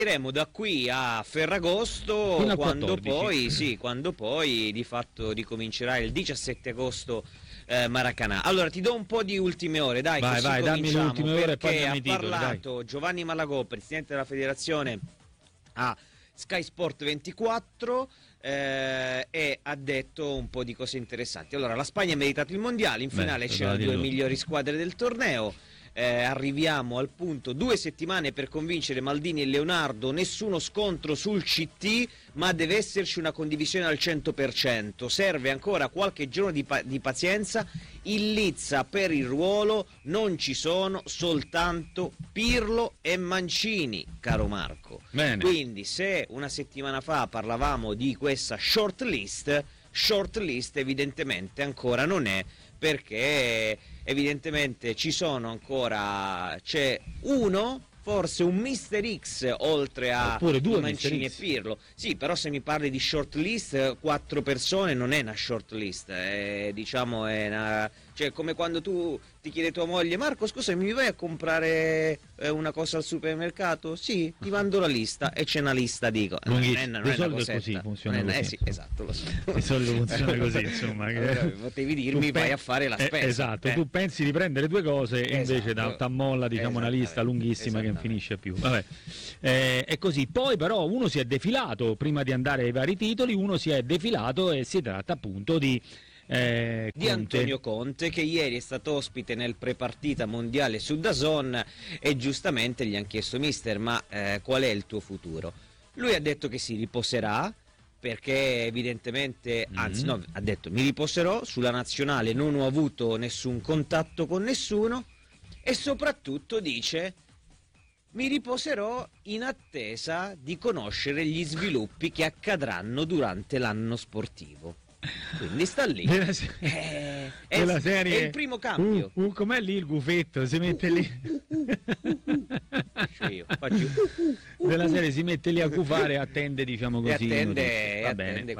Iremo da qui a Ferragosto, Fino al quando 14. quando poi di fatto ricomincerà il 17 agosto Maracanã. Allora ti do un po' di ultime ore, dai, Vai, così vai, dammi le cominciamo, ultime ore e poi perché andiamo ha ai titoli, parlato Giovanni Malagò, presidente della federazione a Sky Sport 24 e ha detto un po' di cose interessanti. Allora, la Spagna ha meritato il mondiale, in finale c'erano le due migliori squadre del torneo. Arriviamo al punto 2 settimane per convincere Maldini e Leonardo, nessuno scontro sul CT, ma deve esserci una condivisione al 100%, serve ancora qualche giorno di pazienza, in lizza per il ruolo non ci sono soltanto Pirlo e Mancini, caro Marco. Bene. Quindi se una settimana fa parlavamo di questa short list evidentemente ancora non è, perché evidentemente c'è uno, forse un Mister X oltre a Oppure due Mancini e Mr. X. Pirlo. Sì, però se mi parli di short list, 4 persone non è una short list, diciamo è una... Cioè, come quando tu ti chiede tua moglie: Marco, scusa, mi vai a comprare una cosa al supermercato? Sì, ti mando la lista, e c'è una lista, dico. Non è Di solito è così, funziona così. sì, esatto, lo so. Di solito funziona così, insomma. Che potevi dirmi vai a fare la spesa. Esatto, tu pensi di prendere due cose e invece t'ammolla, diciamo, una lista lunghissima che non finisce più. Vabbè. È così. Poi però uno si è defilato, prima di andare ai vari titoli, uno si è defilato e si tratta appunto di Antonio Conte, che ieri è stato ospite nel prepartita mondiale su DAZN e giustamente gli hanno chiesto: mister, ma qual è il tuo futuro? Lui ha detto che si riposerà, perché evidentemente, anzi no, ha detto: mi riposerò, sulla nazionale non ho avuto nessun contatto con nessuno, e soprattutto dice: mi riposerò in attesa di conoscere gli sviluppi che accadranno durante l'anno sportivo. Quindi sta lì. Della serie è il primo cambio. Com'è lì il gufetto? Si mette lì. Faccio Della serie si mette lì a gufare e attende, diciamo così. Va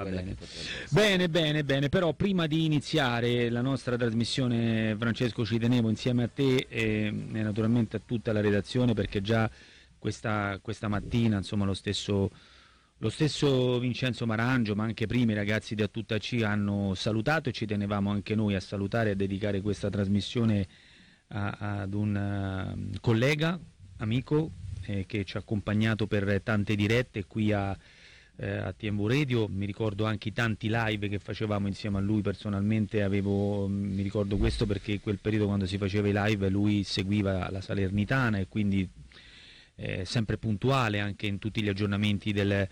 bene. Bene. Però prima di iniziare la nostra trasmissione, Francesco, ci tenevo insieme a te e naturalmente a tutta la redazione, perché già questa mattina, insomma, lo stesso Vincenzo Marangio, ma anche prima i ragazzi di A Tutta C hanno salutato, e ci tenevamo anche noi a salutare e a dedicare questa trasmissione ad un collega, amico, che ci ha accompagnato per tante dirette qui a TMV Radio. Mi ricordo anche i tanti live che facevamo insieme a lui. Personalmente mi ricordo questo perché in quel periodo, quando si faceva i live, lui seguiva la Salernitana e quindi sempre puntuale anche in tutti gli aggiornamenti del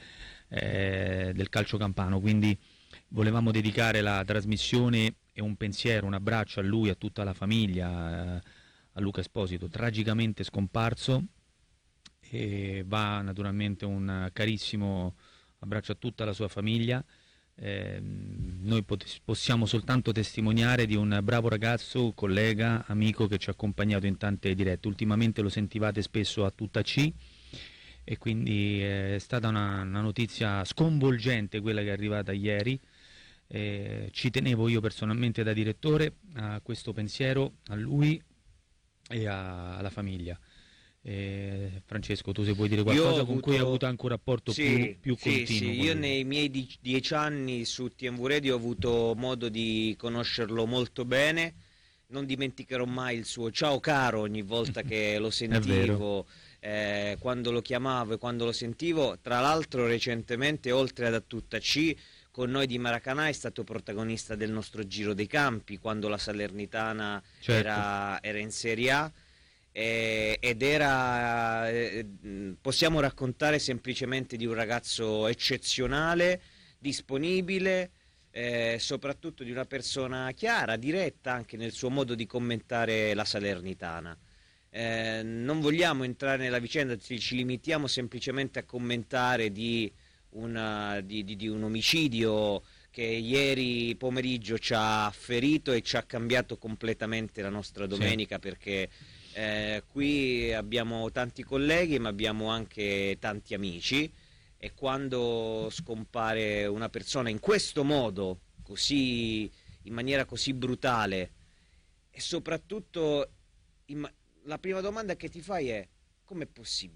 calcio campano. Quindi volevamo dedicare la trasmissione e un pensiero, un abbraccio a lui, a tutta la famiglia, a Luca Esposito, tragicamente scomparso, e va naturalmente un carissimo abbraccio a tutta la sua famiglia. Noi possiamo soltanto testimoniare di un bravo ragazzo, collega, amico, che ci ha accompagnato in tante dirette. Ultimamente lo sentivate spesso a Tutta C, e quindi è stata una notizia sconvolgente quella che è arrivata ieri. Ci tenevo io personalmente da direttore a questo pensiero, a lui e alla famiglia. Francesco, tu se vuoi dire qualcosa con cui hai avuto anche un rapporto più continuo. Sì, io nei miei 10 anni su TMV Radio ho avuto modo di conoscerlo molto bene, non dimenticherò mai il suo ciao caro ogni volta che lo sentivo, quando lo chiamavo e quando lo sentivo. Tra l'altro recentemente, oltre ad A Tutta C, con noi di Maracanã è stato protagonista del nostro Giro dei Campi, quando la Salernitana era in Serie A. Ed era, possiamo raccontare semplicemente di un ragazzo eccezionale, disponibile, soprattutto di una persona chiara, diretta anche nel suo modo di commentare la Salernitana. Non vogliamo entrare nella vicenda, ci limitiamo semplicemente a commentare di un omicidio che ieri pomeriggio ci ha ferito e ci ha cambiato completamente la nostra domenica, perché qui abbiamo tanti colleghi, ma abbiamo anche tanti amici, e quando scompare una persona in questo modo, così, in maniera così brutale, e soprattutto la prima domanda che ti fai è: com'è possibile?